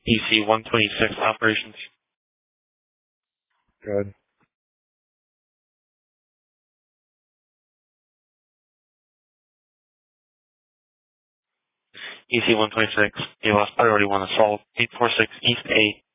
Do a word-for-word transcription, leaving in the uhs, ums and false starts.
E C one twenty-six operations. Good. E C one twenty-six, you lost priority one assault, eight four six East eight.